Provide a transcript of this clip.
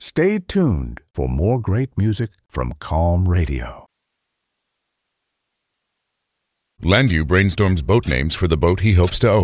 Stay tuned for more great music from Calm Radio. Landu brainstorms boat names for the boat he hopes to own.